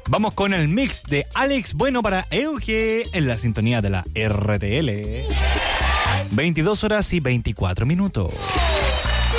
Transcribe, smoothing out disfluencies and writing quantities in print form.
Vamos con el mix de Alex Bueno para Euge en la sintonía de la RTL. 22 horas y 24 minutos.